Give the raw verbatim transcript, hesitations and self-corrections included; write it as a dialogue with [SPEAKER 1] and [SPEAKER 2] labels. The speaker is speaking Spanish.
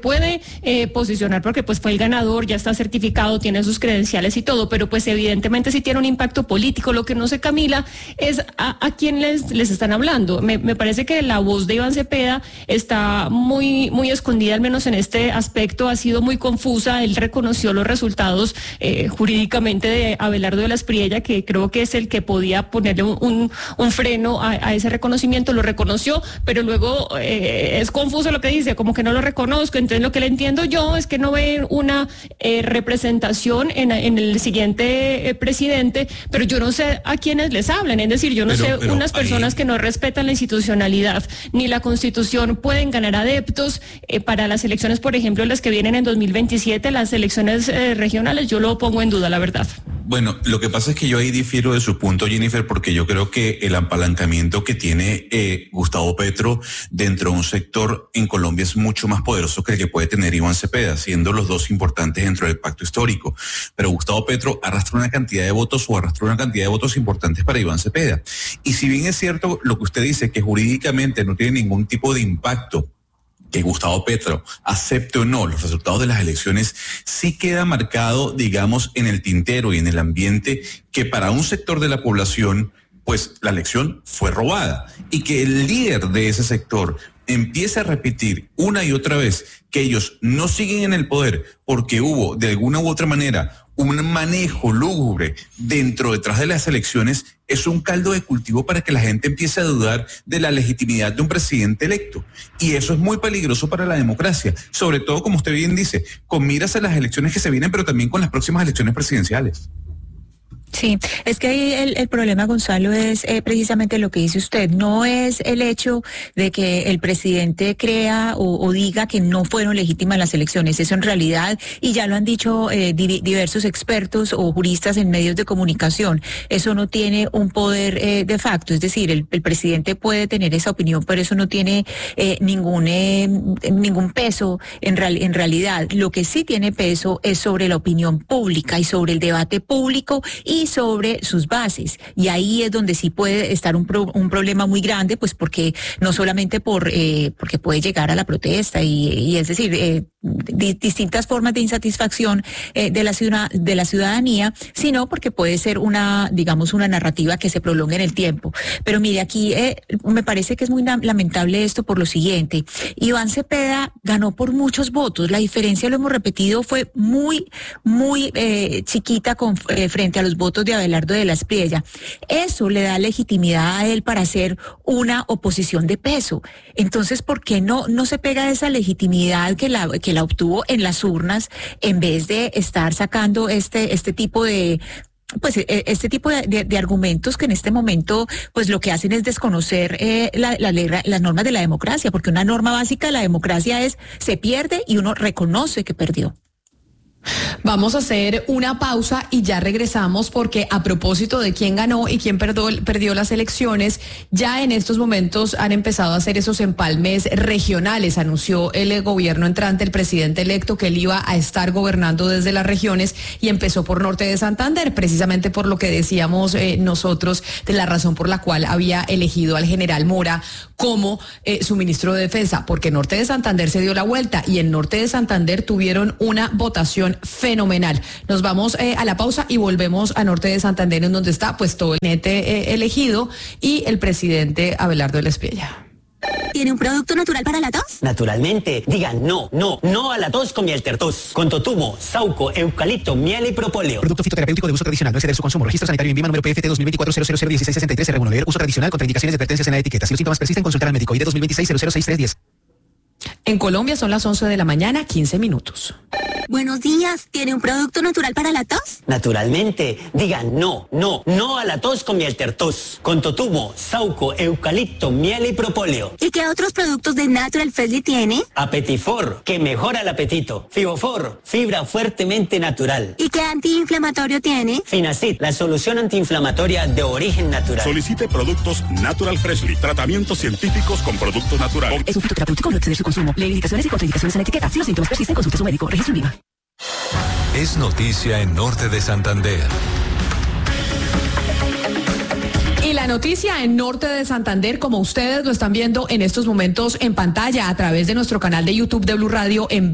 [SPEAKER 1] puede eh, posicionar porque pues fue el ganador, ya está certificado, tiene sus credenciales y todo, pero pues evidentemente sí tiene un impacto político. Lo que no sé, Camila, es a, a quién les, les están hablando. Me, me parece que la voz de Iván Cepeda está muy, muy escondida, al menos en este aspecto, ha sido muy confusa. Él reconoció los resultados eh, jurídicamente de Abelardo de la Espriella, que creo que es el que podía ponerle un, un, un freno a, a ese reconocimiento, lo reconoció, pero luego eh, es confuso lo que dice, como que no lo reconozco. Entonces lo que le entiendo yo es que no ven una eh, representación en, en el siguiente eh, presidente, pero yo no sé a quiénes les hablan, es decir, yo no pero, sé, pero unas personas ahí... que no respetan la institucionalidad ni la Constitución pueden ganar adeptos eh, para las elecciones, por ejemplo, las que vienen en dos mil veintisiete, las elecciones eh, regionales, yo lo pongo en duda, la verdad.
[SPEAKER 2] Bueno, lo que pasa es que yo ahí difiero de su punto, Jennifer, porque yo creo que el apalancamiento que tiene eh, Gustavo Petro dentro de un sector en Colombia es mucho más poderoso que el que puede tener Iván Cepeda, siendo los dos importantes dentro del pacto histórico. Pero Gustavo Petro arrastra una cantidad de votos o arrastra una cantidad de votos importantes para Iván Cepeda. Y si bien es cierto lo que usted dice, que jurídicamente no tiene ningún tipo de impacto, que Gustavo Petro acepte o no los resultados de las elecciones, sí queda marcado, digamos, en el tintero y en el ambiente que para un sector de la población, pues la elección fue robada, y que el líder de ese sector empieza a repetir una y otra vez que ellos no siguen en el poder porque hubo de alguna u otra manera un manejo lúgubre dentro detrás de las elecciones, es un caldo de cultivo para que la gente empiece a dudar de la legitimidad de un presidente electo. Y eso es muy peligroso para la democracia, sobre todo, como usted bien dice, con miras a las elecciones que se vienen, pero también con las próximas elecciones presidenciales.
[SPEAKER 3] Sí, es que ahí el, el problema, Gonzalo, es eh, precisamente lo que dice usted. No es el hecho de que el presidente crea o, o diga que no fueron legítimas las elecciones. Eso en realidad, y ya lo han dicho eh, di, diversos expertos o juristas en medios de comunicación, eso no tiene un poder eh, de facto. Es decir, el, el presidente puede tener esa opinión, pero eso no tiene eh, ningún eh, ningún peso en, real, en realidad. Lo que sí tiene peso es sobre la opinión pública y sobre el debate público y sobre sus bases, y ahí es donde sí puede estar un, pro, un problema muy grande, pues porque no solamente por eh, porque puede llegar a la protesta y, y es decir eh, di, distintas formas de insatisfacción eh, de la ciudad, de la ciudadanía, sino porque puede ser una, digamos, una narrativa que se prolongue en el tiempo. Pero mire, aquí eh, me parece que es muy lamentable esto por lo siguiente: Iván Cepeda ganó por muchos votos, la diferencia, lo hemos repetido, fue muy muy eh, chiquita con, eh, frente a los votos de Abelardo de la Espriella. Eso le da legitimidad a él para hacer una oposición de peso. Entonces, ¿por qué no, no se pega esa legitimidad que la, que la obtuvo en las urnas, en vez de estar sacando este, este tipo de pues este tipo de, de, de argumentos que en este momento pues lo que hacen es desconocer eh, la, la ley, las normas de la democracia? Porque una norma básica de la democracia es: se pierde y uno reconoce que perdió.
[SPEAKER 4] Vamos a hacer una pausa y ya regresamos, porque a propósito de quién ganó y quién perdió, perdió las elecciones, ya en estos momentos han empezado a hacer esos empalmes regionales. Anunció el gobierno entrante, el presidente electo, que él iba a estar gobernando desde las regiones, y empezó por Norte de Santander, precisamente por lo que decíamos eh, nosotros, de la razón por la cual había elegido al general Mora como eh, su ministro de Defensa, porque Norte de Santander se dio la vuelta y en Norte de Santander tuvieron una votación fenomenal. Nos vamos eh, a la pausa y volvemos a Norte de Santander, en donde está pues todo el gabinete eh, elegido y el presidente Abelardo de la Espriella.
[SPEAKER 5] ¿Tiene un producto natural para la tos?
[SPEAKER 6] Naturalmente. Digan no, no, no a la tos con Mieltertus. Con totumo, sauco, eucalipto, miel y propóleo.
[SPEAKER 7] Producto fitoterapéutico de uso tradicional. No exceder su consumo. Registro sanitario en Vima número P F T dos mil veinticuatro cero cero cero dieciséis sesenta y tres R uno. Leer uso tradicional. Contraindicaciones y advertencias en la etiqueta. Si los síntomas persisten, consultar al médico. I D dos mil veintiséis cero cero seis tres diez.
[SPEAKER 4] En Colombia son las once de la mañana, quince minutos.
[SPEAKER 5] Buenos días, ¿tiene un producto natural para la tos?
[SPEAKER 6] Naturalmente. Digan no, no, no a la tos con Mieltertus. Con totumo, sauco, eucalipto, miel y propóleo.
[SPEAKER 5] ¿Y qué otros productos de Natural Freshly tiene?
[SPEAKER 6] Apetifor, que mejora el apetito. Fibofor, fibra fuertemente natural.
[SPEAKER 5] ¿Y qué antiinflamatorio tiene?
[SPEAKER 6] Finacid, la solución antiinflamatoria de origen natural.
[SPEAKER 8] Solicite productos Natural Freshly, tratamientos científicos con productos naturales.
[SPEAKER 9] Es un fitoterapéutico, no exceder su consumo. Lee indicaciones y contraindicaciones en la etiqueta. Si los síntomas persisten, consulte a su médico. Registro en Vima.
[SPEAKER 10] Es noticia en Norte de Santander.
[SPEAKER 4] Y la noticia en Norte de Santander, como ustedes lo están viendo en estos momentos en pantalla a través de nuestro canal de YouTube de Blue Radio en